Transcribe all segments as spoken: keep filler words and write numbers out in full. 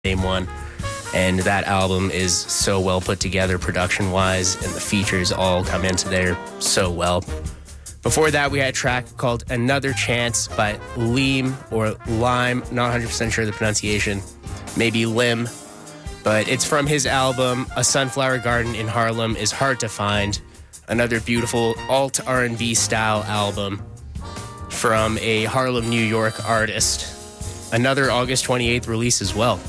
same one. And that album is so well put together production-wise, and the features all come into there so well. Before that, we had a track called Another Chance by Liam, or Lime, not one hundred percent sure of the pronunciation, maybe Lim, but it's from his album A Sunflower Garden in Harlem is Hard to Find, another beautiful alt R and B style album from a Harlem, New York artist. Another August twenty-eighth release as well.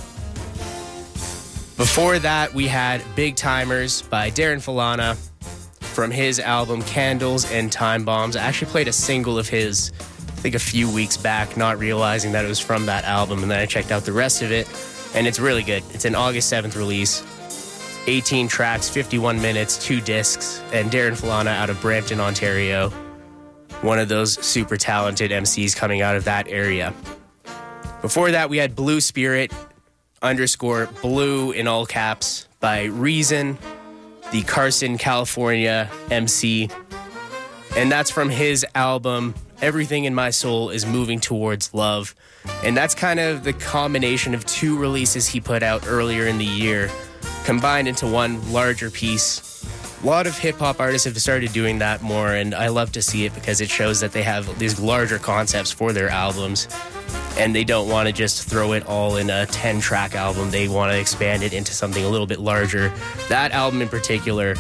Before that, we had Big Timers by Darren Falana from his album Candles and Time Bombs. I actually played a single of his, I think a few weeks back, not realizing that it was from that album, and then I checked out the rest of it, and it's really good. It's an August seventh release. eighteen tracks, fifty-one minutes, two discs, and Darren Falana out of Brampton, Ontario. One of those super talented M Cs coming out of that area. Before that, we had Blue Spirit, underscore blue in all caps, by Reason, the Carson, California M C. And that's from his album, Everything in My Soul is Moving Towards Love. And that's kind of the combination of two releases he put out earlier in the year, combined into one larger piece. A lot of hip-hop artists have started doing that more, and I love to see it because it shows that they have these larger concepts for their albums, and they don't want to just throw it all in a ten-track album. They want to expand it into something a little bit larger. That album in particular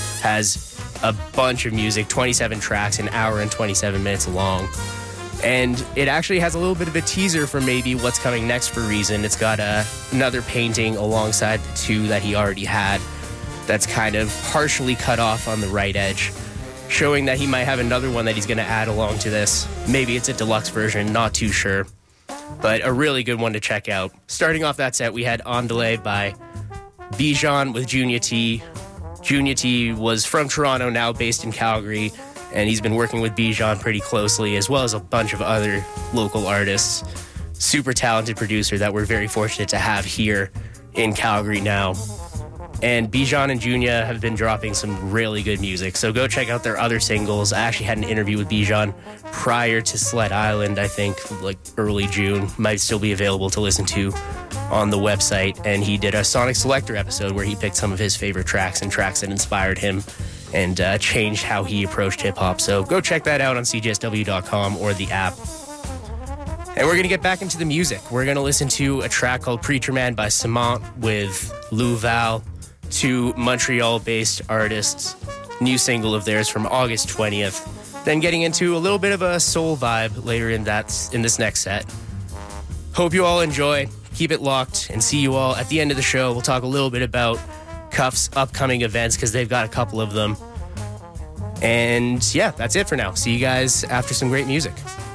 has a bunch of music, twenty-seven tracks, an hour and twenty-seven minutes long. And it actually has a little bit of a teaser for maybe what's coming next for Reason. It's got a, another painting alongside the two that he already had that's kind of partially cut off on the right edge, showing that he might have another one that he's going to add along to this. Maybe it's a deluxe version, not too sure. But a really good one to check out. Starting off that set, we had On Delay by Bijan with Junior T. Junior T was from Toronto, now based in Calgary, and he's been working with Bijan pretty closely, as well as a bunch of other local artists. Super talented producer that we're very fortunate to have here in Calgary now. And Bijan and Junior have been dropping some really good music, so go check out their other singles. I actually had an interview with Bijan prior to Sled Island, I think, like early June. Might still be available to listen to on the website. And he did a Sonic Selector episode where he picked some of his favorite tracks and tracks that inspired him and uh, changed how he approached hip-hop. So go check that out on C J S W dot com or the app. And we're going to get back into the music. We're going to listen to a track called Preacher Man by Samant with Lou Val, two Montreal-based artists, new single of theirs from August twentieth. Then getting into a little bit of a soul vibe later in that in this next set. Hope you all enjoy. Keep it locked, and see you all at the end of the show. We'll talk a little bit about Cuff's upcoming events because they've got a couple of them. And yeah, that's it for now. See you guys after some great music.